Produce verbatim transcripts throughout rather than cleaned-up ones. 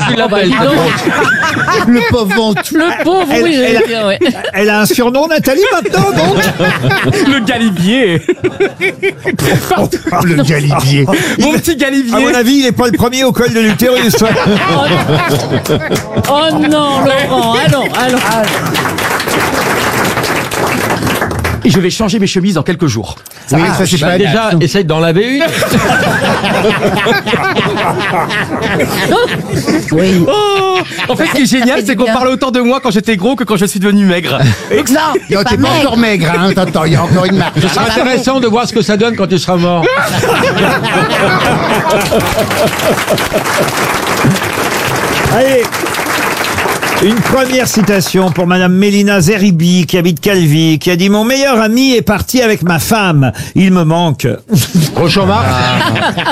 tu l'appelles. Le pauvre ventoux. Le pauvre, Elle- oui, elle a- j'allais dire, ouais. Elle a un surnom, Nathalie, maintenant, donc. Le galibier. Le galibier. Mon petit galibier. À mon avis, il n'est pas le premier au col de l'utérus. Oh non, Laurent, allons, allons. Et je vais changer mes chemises dans quelques jours. Oui, ça c'est pas Déjà, déjà. essaye d'en laver une. Oui. Oh, en fait, ce qui est génial, c'est qu'on parle autant de moi quand j'étais gros que quand je suis devenu maigre. Donc non, Non, t'es pas encore maigre, hein. Attends, il y a encore une marque. Ce sera intéressant de voir ce que ça donne quand tu seras mort. Allez. Une première citation pour Madame Mélina Zeribi, qui habite Calvi, qui a dit « Mon meilleur ami est parti avec ma femme. Il me manque. Groucho-Marx. Pierre-Dac. »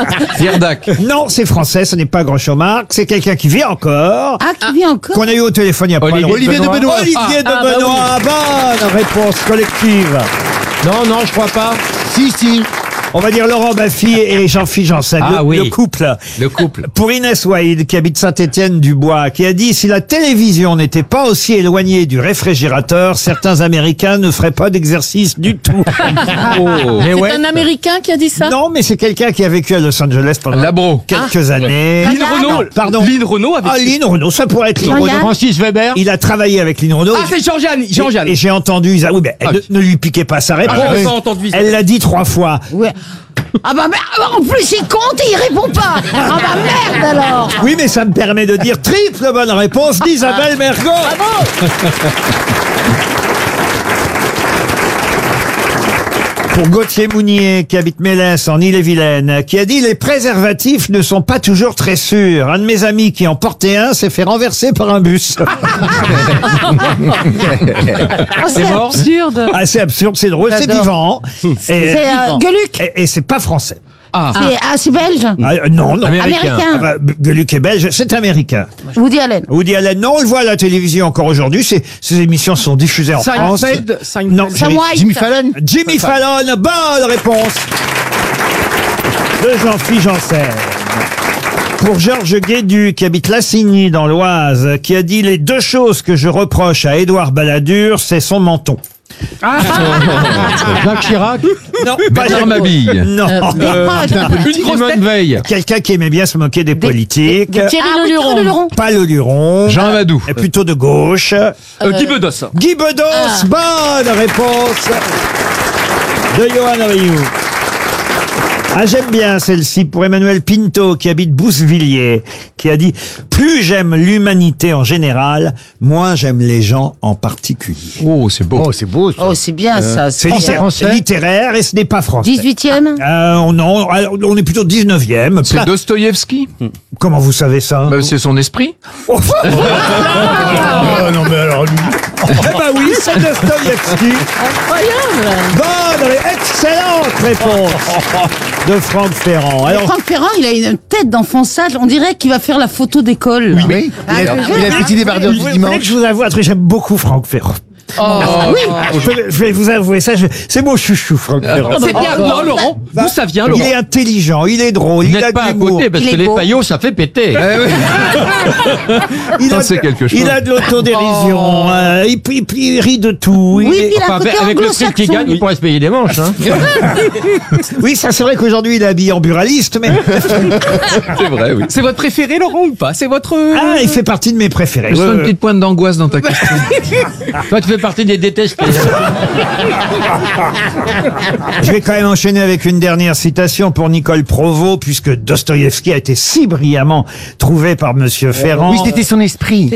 Non, c'est français, ce n'est pas Groucho-Marx, c'est quelqu'un qui vit encore, Ah, qui vit encore? qu'on a eu au téléphone il y a pas Olivier longtemps. Olivier de Benoît. Olivier de Ah, bah Benoît, bonne réponse collective. Non, non, je crois pas. Si, si. On va dire Laurent Baffy et Jean-Philippe Janssen, Ah le, oui. le couple. Le couple. Pour Inès Waïd, qui habite Saint-Étienne-du-Bois, qui a dit « Si la télévision n'était pas aussi éloignée du réfrigérateur, certains Américains ne feraient pas d'exercice du tout. Oh. Mais C'est ouais. un Américain qui a dit » ça? Non, mais c'est quelqu'un qui a vécu à Los Angeles pendant Labro. quelques années. Lynn Renault. Pardon. Lynn Renault avec... Ah, Lynn Renault, ça pourrait être Lynn Renault. Francis Weber. Il a travaillé avec Lynn Renault. Ah, c'est Jean-Jeanne. Jean-Jeanne. Et, et j'ai entendu, Isa- oui, mais Ah, ne, ne lui piquez pas sa réponse. Ah, j'avais pas entendu ça. Elle l'a dit trois fois. Ouais. Ah bah merde, en plus il compte et il répond pas. Ah bah merde alors. Oui, mais ça me permet de dire triple bonne réponse d'Isabelle Mergo. Pour Gauthier Mounier, qui habite Mélès en Île-et-Vilaine, qui a dit « Les préservatifs ne sont pas toujours très sûrs. Un de mes amis qui en portait un s'est fait renverser par un bus. Oh, c'est absurde. » Ah, c'est absurde, c'est drôle, c'est J'adore. vivant. Et, C'est euh, Gueluc. et, et c'est pas français. Ah. C'est ah, c'est belge. Ah, euh, non, non. Américain. Ah bah, Gueluc est belge, c'est américain. Woody Allen. Woody Allen, non, on le voit à la télévision encore aujourd'hui. Ces, ces émissions sont diffusées en France. Seinfeld. Seinfeld. Non, Sam j'ai- White. Jimmy Fallon. Jimmy Fallon, bonne réponse de Jean-Philippe Janssen. Pour Georges Guédu, qui habite Lassigny dans l'Oise, qui a dit « Les deux choses que je reproche à Édouard Balladur, c'est son menton. Jacques Chirac. Non, pas Bernard Mabille. Non. Euh, Une grosse Simone tête. Veil. Quelqu'un qui aimait bien se moquer des politiques. Thierry Ah oui, Thierry Leluron. Leluron. Pas le Luron. Jean Amadou. Et plutôt de gauche. Euh, Guy Bedos. Guy Bedos, bonne réponse de Johan Rioux. Ah, j'aime bien celle-ci pour Emmanuel Pinto, qui habite Boussevilliers, qui a dit « Plus j'aime l'humanité en général, moins j'aime les gens en particulier. Oh, c'est beau. Oh, c'est beau, ça. Oh, c'est bien ça. » C'est C'est littéraire, français c'est littéraire et ce n'est pas français. dix-huitième. Euh, non, alors, on est plutôt dix-neuvième. C'est Pla- Dostoïevski. Comment vous savez ça? Bah, c'est son esprit. Oh, Oh, non, mais alors lui. eh ben oui, c'est Dostoïevski. Incroyable. Bonne, ré- excellente réponse de Franck Ferrand. Alors, Franck Ferrand, il a une tête d'enfant sage. On dirait qu'il va faire la photo d'école. Oui, mais il a, il a le petit débardeur vous du voulez dimanche. que je vous avoue un truc, j'aime beaucoup Franck Ferrand. Oui. Je vais, je vais vous avouer ça, je- c'est mon chouchou, Franck Ferrand. C'est bien. Non, Laurent. D'où ça vient, Il Laurent? est intelligent, il est drôle, Vous il a n'êtes de pas à l'humour. côté parce Il que est les beau. paillots, ça fait péter. Il Ça, a, c'est quelque chose. il a de l'autodérision, euh, il, il- il rit de tout. il Oui, est- puis il a un Enfin, côté avec le prix qu'il gagne, anglo-saxon. il pourrait se payer des manches. Hein. oui, ça c'est vrai qu'aujourd'hui il est habillé en buraliste, mais C'est vrai, oui. C'est votre préféré, Laurent, ou pas? C'est votre... ah, il fait partie de mes préférés. Je sens Ouais, une ouais. petite pointe d'angoisse dans ta question. Toi, tu fais partie des détestés. Je vais quand même enchaîner avec une dernière citation pour Nicole Provost, puisque Dostoïevski a été si brillamment trouvé par Monsieur Ferrand. Oui, c'était son esprit.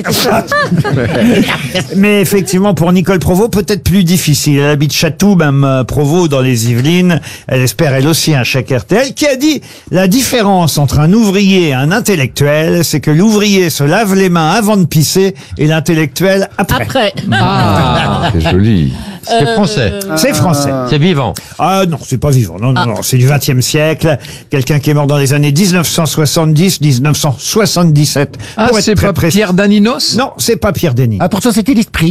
Mais effectivement, pour Nicole Provost, peut-être plus difficile. Elle habite Chatou, même euh, Provost, dans les Yvelines. Elle espère, elle aussi, un chèque R T L, qui a dit « La différence entre un ouvrier et un intellectuel, c'est que l'ouvrier se lave les mains avant de pisser et l'intellectuel après. » Après. Ah, c'est joli. C'est français. C'est français. C'est vivant. Ah non, c'est pas vivant. Non, non, non. C'est du vingtième siècle. Quelqu'un qui est mort dans les années mille neuf cent soixante-dix, mille neuf cent soixante-dix-sept. Ah, pour être c'est très pas précis. Pierre Daninos? Non, c'est pas Pierre Denis. Ah, pourtant, c'était l'esprit.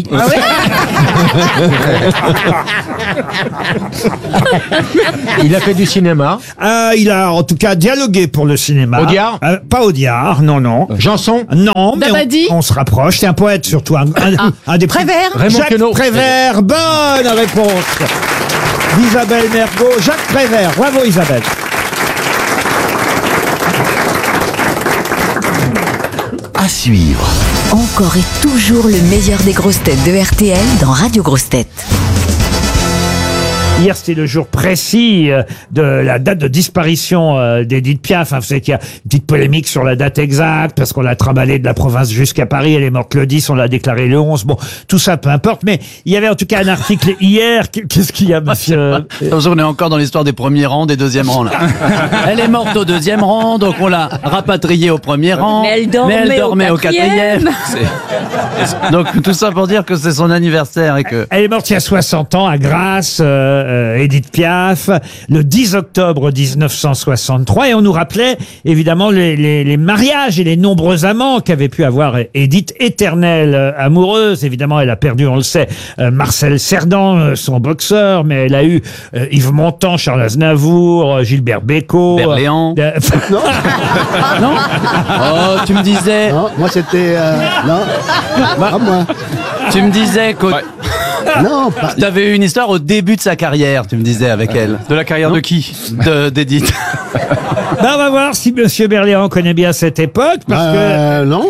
Il a fait du cinéma. Ah, il a en tout cas dialogué pour le cinéma. Audiard Euh, Pas Audiard, non, non. Janson. Non, mais Dabadi on, on se rapproche. C'est un poète surtout, un, un, un des Prévert Raymond Jacques Queneau. Prévert, bonne réponse d'Isabelle Mergo. Jacques Prévert, bravo Isabelle. À suivre. Encore et toujours le meilleur des grosses têtes de R T L dans Radio Grosses Têtes. Hier, c'était le jour précis euh, de la date de disparition euh, d'Edith Piaf. Hein, vous savez qu'il y a une petite polémique sur la date exacte, parce qu'on l'a trimballée de la province jusqu'à Paris. Elle est morte le dix, on l'a déclaré le onze. Bon, tout ça, peu importe. Mais il y avait en tout cas un article hier. Qu'est-ce qu'il y a, monsieur? On est encore dans l'histoire des premiers rangs, des deuxièmes rangs, là. Elle est morte au deuxième rang, donc on l'a rapatriée au premier rang. Mais elle dormait au au quatrième. quatrième. C'est- Donc tout ça pour dire que c'est son anniversaire et que... Elle est morte il y a soixante ans à Grasse, euh, euh, Edith Piaf, le dix octobre mille neuf cent soixante-trois. Et on nous rappelait évidemment les, les, les mariages et les nombreux amants qu'avait pu avoir Edith, éternelle euh, amoureuse. Évidemment, elle a perdu, on le sait, euh, Marcel Cerdan, euh, son boxeur, mais elle a eu euh, Yves Montand, Charles Aznavour, euh, Gilbert Bécaud. Berléand. euh, Non, Non. Oh, tu me disais, non, moi c'était... euh, non, pas moi. tu me disais que Non, pas... tu avais eu une histoire au début de sa carrière, tu me disais avec elle. De la carrière de qui? De d'Edith. ben, on va voir si Monsieur Berléand connaît bien cette époque, parce que Euh, non.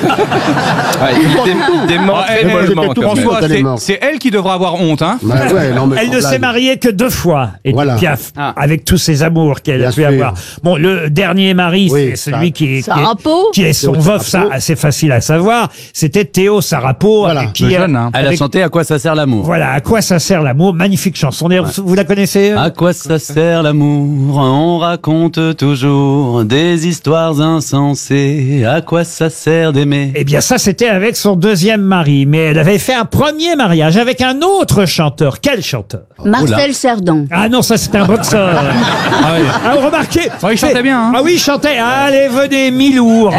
Des morts très elle- bellement, quand même. François, Elle est c'est- morte. c'est elle qui devra avoir honte, hein? Bah ouais, non, mais elle sans ne s'est blague. mariée que deux fois, Edith Voilà. Piaf, Ah. avec tous ses amours qu'elle a Bien pu sûr. avoir. Bon, le dernier mari, Oui, c'est celui ça. qui est, qui est, Sarapo qui est son Théo veuf, ça, Sarapo. c'est facile à savoir. C'était Théo Sarapo, Voilà. avec qui, Le jeune, hein. Elle a avec- chanté À quoi ça sert l'amour. voilà, à quoi ça sert l'amour, magnifique chanson. D'ailleurs, vous la connaissez? euh À quoi ça sert l'amour? On raconte toujours des histoires insensées. À quoi ça sert d'aimer? Eh bien, ça, c'était avec son deuxième mari. Mais elle avait fait un premier mariage avec un autre chanteur. Quel chanteur? Marcel Cerdan. Ah non, ça, c'était un boxeur. Ah oui. Ah, vous remarquez? Ouais, il chantait c'est- bien, hein. Ah oui, il chantait. Allez, venez, Milour.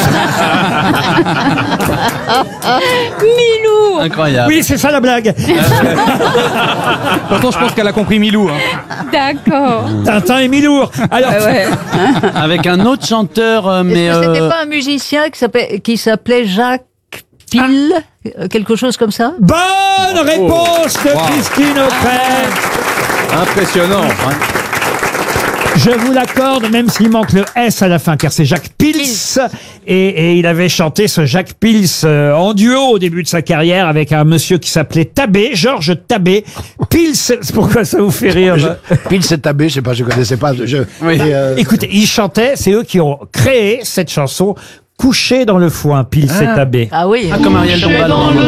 Milou. Incroyable. Oui, c'est ça la blague. Pourtant, je pense qu'elle a compris Milou, hein. D'accord. Tintin et Milour. Alors, Avec un autre chanteur, euh, mais Est-ce que c'était euh, pas un musicien qui s'appelait, qui s'appelait Jacques Pille, euh, quelque chose comme ça? bonne réponse de Christine O'Krent. Impressionnant. Je vous l'accorde, même s'il manque le S à la fin, car c'est Jacques Pils. Et, et il avait chanté ce Jacques Pils euh, en duo au début de sa carrière avec un monsieur qui s'appelait Tabé, Georges Tabé. Pils, c'est pourquoi ça vous fait rire? Pile c'est tabé, je sais pas, je connaissais pas. Je, Oui. et, euh, Écoutez, ils chantaient, c'est eux qui ont créé cette chanson, Couché dans le foin, Pils et Tabé. Ah oui. ah, comme Ariel Dombal.